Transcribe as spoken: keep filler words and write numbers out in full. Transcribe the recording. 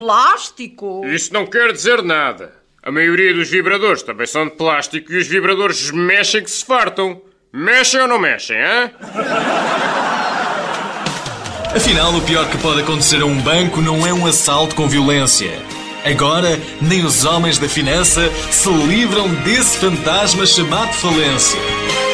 Plástico? Isso não quer dizer nada. A maioria dos vibradores também são de plástico e os vibradores mexem que se fartam. Mexem ou não mexem, hã? Afinal, o pior que pode acontecer a um banco não é um assalto com violência. Agora, nem os homens da finança se livram desse fantasma chamado falência.